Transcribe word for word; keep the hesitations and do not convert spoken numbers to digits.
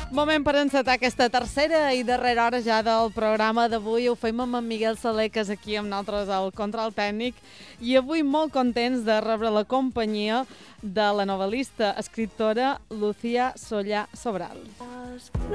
Moment per encetar aquesta tercera i darrera hora ja del programa d'avui. Ho fem amb en Miguel Saler, que és aquí amb nosaltres al control tècnic, i avui molt contents de rebre la companyia de la novel·lista, escriptora Lucía Sollà Sobral.